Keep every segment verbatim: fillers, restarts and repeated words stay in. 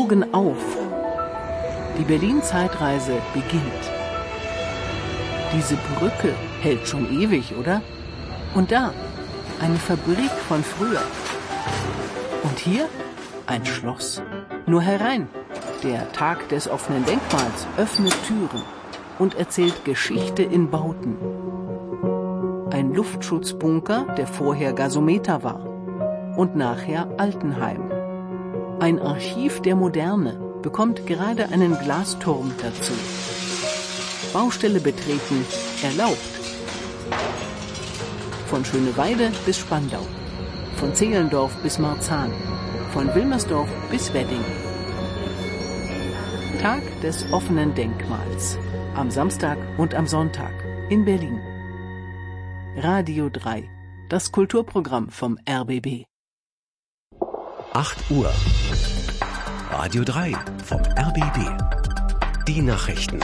Augen auf. Die Berlin-Zeitreise beginnt. Diese Brücke hält schon ewig, oder? Und da, eine Fabrik von früher. Und hier ein Schloss. Nur herein. Der Tag des offenen Denkmals öffnet Türen und erzählt Geschichte in Bauten. Ein Luftschutzbunker, der vorher Gasometer war und nachher Altenheim. Ein Archiv der Moderne bekommt gerade einen Glasturm dazu. Baustelle betreten erlaubt. Von Schöneweide bis Spandau, von Zehlendorf bis Marzahn, von Wilmersdorf bis Wedding. Tag des offenen Denkmals. Am Samstag und am Sonntag in Berlin. Radio drei, das Kulturprogramm vom R B B. acht Uhr. Radio drei vom R B B. Die Nachrichten.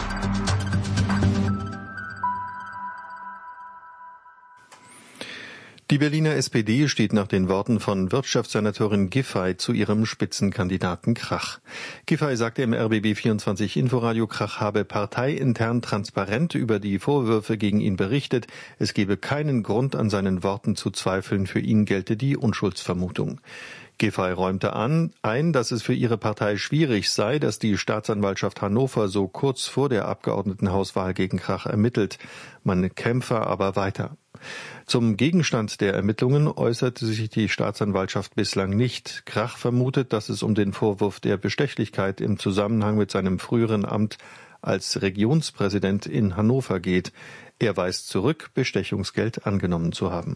Die Berliner S P D steht nach den Worten von Wirtschaftssenatorin Giffey zu ihrem Spitzenkandidaten Krach. Giffey sagte im R B B vierundzwanzig Inforadio, Krach habe parteiintern transparent über die Vorwürfe gegen ihn berichtet. Es gebe keinen Grund, an seinen Worten zu zweifeln. Für ihn gelte die Unschuldsvermutung. Giffey räumte an, ein, dass es für ihre Partei schwierig sei, dass die Staatsanwaltschaft Hannover so kurz vor der Abgeordnetenhauswahl gegen Krach ermittelt. Man kämpfe aber weiter. Zum Gegenstand der Ermittlungen äußerte sich die Staatsanwaltschaft bislang nicht. Krach vermutet, dass es um den Vorwurf der Bestechlichkeit im Zusammenhang mit seinem früheren Amt als Regionspräsident in Hannover geht. Er weist zurück, Bestechungsgeld angenommen zu haben.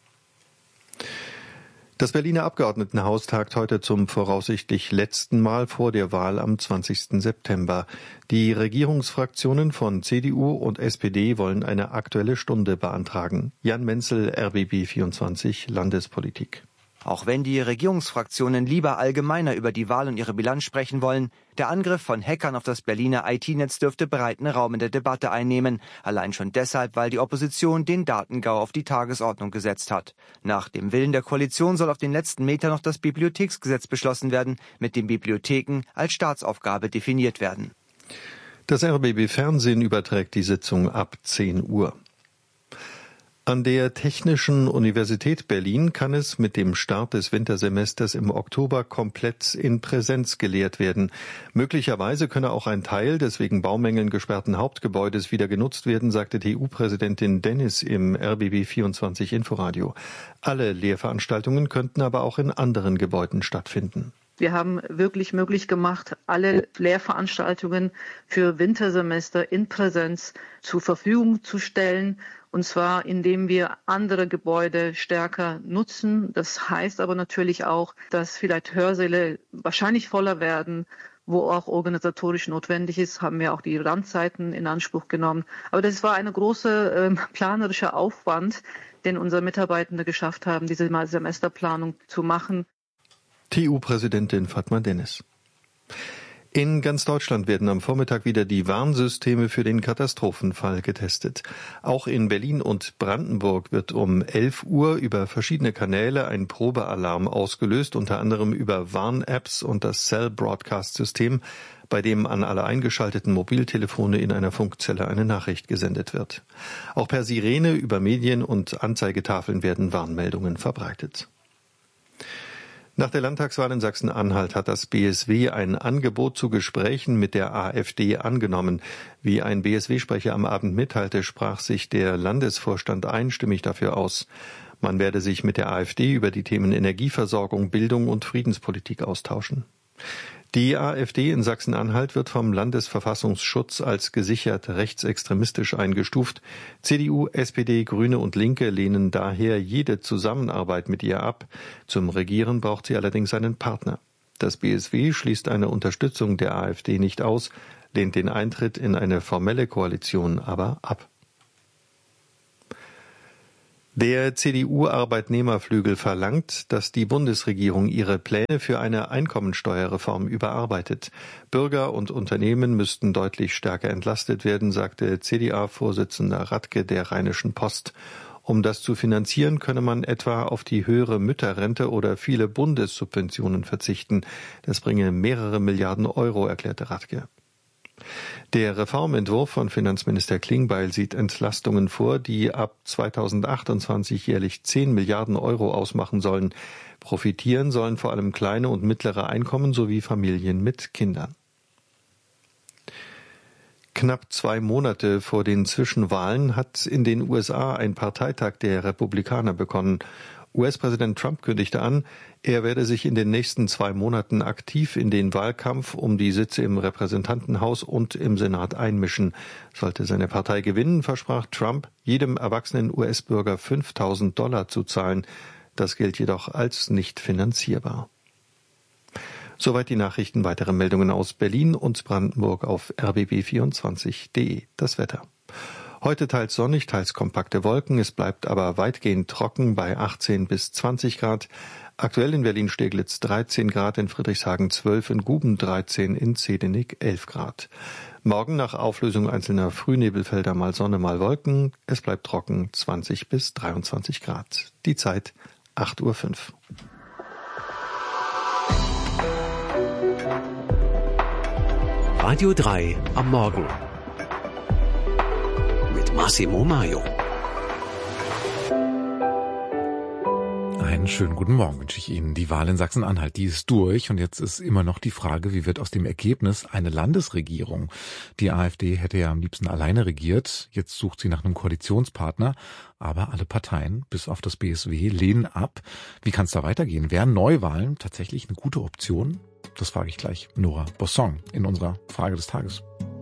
Das Berliner Abgeordnetenhaus tagt heute zum voraussichtlich letzten Mal vor der Wahl am zwanzigsten September. Die Regierungsfraktionen von C D U und S P D wollen eine Aktuelle Stunde beantragen. Jan Menzel, R B B vierundzwanzig, Landespolitik. Auch wenn die Regierungsfraktionen lieber allgemeiner über die Wahl und ihre Bilanz sprechen wollen, der Angriff von Hackern auf das Berliner I T-Netz dürfte breiten Raum in der Debatte einnehmen. Allein schon deshalb, weil die Opposition den Datengau auf die Tagesordnung gesetzt hat. Nach dem Willen der Koalition soll auf den letzten Meter noch das Bibliotheksgesetz beschlossen werden, mit dem Bibliotheken als Staatsaufgabe definiert werden. Das R B B Fernsehen überträgt die Sitzung ab zehn Uhr. An der Technischen Universität Berlin kann es mit dem Start des Wintersemesters im Oktober komplett in Präsenz gelehrt werden. Möglicherweise könne auch ein Teil des wegen Baumängeln gesperrten Hauptgebäudes wieder genutzt werden, sagte T U-Präsidentin Dennis im R B B vierundzwanzig Inforadio. Alle Lehrveranstaltungen könnten aber auch in anderen Gebäuden stattfinden. Wir haben wirklich möglich gemacht, alle Lehrveranstaltungen für Wintersemester in Präsenz zur Verfügung zu stellen. Und zwar, indem wir andere Gebäude stärker nutzen. Das heißt aber natürlich auch, dass vielleicht Hörsäle wahrscheinlich voller werden, wo auch organisatorisch notwendig ist, haben wir auch die Randzeiten in Anspruch genommen. Aber das war eine große äh, planerischer Aufwand, den unsere Mitarbeitende geschafft haben, diese Semesterplanung zu machen. T U-Präsidentin Fatma Dennis. In ganz Deutschland werden am Vormittag wieder die Warnsysteme für den Katastrophenfall getestet. Auch in Berlin und Brandenburg wird um elf Uhr über verschiedene Kanäle ein Probealarm ausgelöst, unter anderem über Warn-Apps und das Cell-Broadcast-System, bei dem an alle eingeschalteten Mobiltelefone in einer Funkzelle eine Nachricht gesendet wird. Auch per Sirene über Medien und Anzeigetafeln werden Warnmeldungen verbreitet. Nach der Landtagswahl in Sachsen-Anhalt hat das B S W ein Angebot zu Gesprächen mit der AfD angenommen. Wie ein B S W-Sprecher am Abend mitteilte, sprach sich der Landesvorstand einstimmig dafür aus. Man werde sich mit der AfD über die Themen Energieversorgung, Bildung und Friedenspolitik austauschen. Die AfD in Sachsen-Anhalt wird vom Landesverfassungsschutz als gesichert rechtsextremistisch eingestuft. C D U, S P D, Grüne und Linke lehnen daher jede Zusammenarbeit mit ihr ab. Zum Regieren braucht sie allerdings einen Partner. Das B S W schließt eine Unterstützung der AfD nicht aus, lehnt den Eintritt in eine formelle Koalition aber ab. Der C D U-Arbeitnehmerflügel verlangt, dass die Bundesregierung ihre Pläne für eine Einkommensteuerreform überarbeitet. Bürger und Unternehmen müssten deutlich stärker entlastet werden, sagte C D A-Vorsitzender Radke der Rheinischen Post. Um das zu finanzieren, könne man etwa auf die höhere Mütterrente oder viele Bundessubventionen verzichten. Das bringe mehrere Milliarden Euro, erklärte Radke. Der Reformentwurf von Finanzminister Klingbeil sieht Entlastungen vor, die ab zweitausendachtundzwanzig jährlich zehn Milliarden Euro ausmachen sollen. Profitieren sollen vor allem kleine und mittlere Einkommen sowie Familien mit Kindern. Knapp zwei Monate vor den Zwischenwahlen hat in den U S A ein Parteitag der Republikaner begonnen. U S-Präsident Trump kündigte an, er werde sich in den nächsten zwei Monaten aktiv in den Wahlkampf um die Sitze im Repräsentantenhaus und im Senat einmischen. Sollte seine Partei gewinnen, versprach Trump, jedem erwachsenen U S-Bürger fünftausend Dollar zu zahlen. Das gilt jedoch als nicht finanzierbar. Soweit die Nachrichten. Weitere Meldungen aus Berlin und Brandenburg auf r b b vierundzwanzig punkt d e. Das Wetter. Heute teils sonnig, teils kompakte Wolken. Es bleibt aber weitgehend trocken bei achtzehn bis zwanzig Grad. Aktuell in Berlin-Steglitz dreizehn Grad, in Friedrichshagen zwölf, in Guben dreizehn, in Zedenik elf Grad. Morgen nach Auflösung einzelner Frühnebelfelder mal Sonne, mal Wolken. Es bleibt trocken, zwanzig bis dreiundzwanzig Grad. Die Zeit acht Uhr fünf. Radio drei am Morgen. Massimo Maio. Einen schönen guten Morgen wünsche ich Ihnen. Die Wahl in Sachsen-Anhalt, die ist durch und jetzt ist immer noch die Frage, wie wird aus dem Ergebnis eine Landesregierung? Die AfD hätte ja am liebsten alleine regiert, jetzt sucht sie nach einem Koalitionspartner, aber alle Parteien, bis auf das B S W, lehnen ab. Wie kann es da weitergehen? Wären Neuwahlen tatsächlich eine gute Option? Das frage ich gleich Nora Bosson in unserer Frage des Tages.